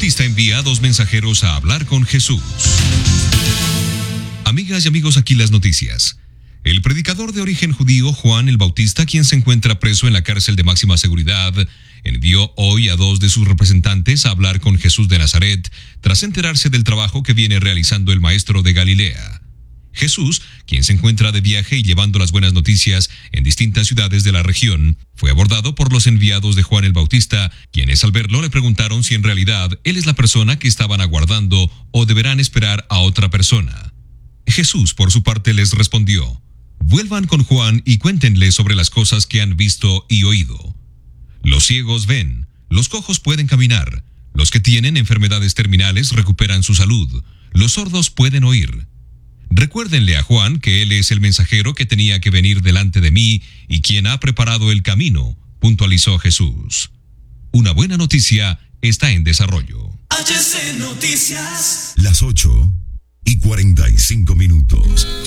Bautista envía a 2 mensajeros a hablar con Jesús. Amigas y amigos, aquí las noticias. El predicador de origen judío Juan el Bautista, quien se encuentra preso en la cárcel de máxima seguridad, envió hoy a 2 de sus representantes a hablar con Jesús de Nazaret, tras enterarse del trabajo que viene realizando el maestro de Galilea. Jesús, quien se encuentra de viaje y llevando las buenas noticias en distintas ciudades de la región, fue abordado por los enviados de Juan el Bautista, quienes al verlo le preguntaron si en realidad él es la persona que estaban aguardando o deberán esperar a otra persona. Jesús, por su parte, les respondió: vuelvan con Juan y cuéntenle sobre las cosas que han visto y oído. Los ciegos ven, los cojos pueden caminar, los que tienen enfermedades terminales recuperan su salud, los sordos pueden oír. Recuérdenle a Juan que él es el mensajero que tenía que venir delante de mí y quien ha preparado el camino, puntualizó Jesús. Una buena noticia está en desarrollo. HC Noticias. Las 8:45.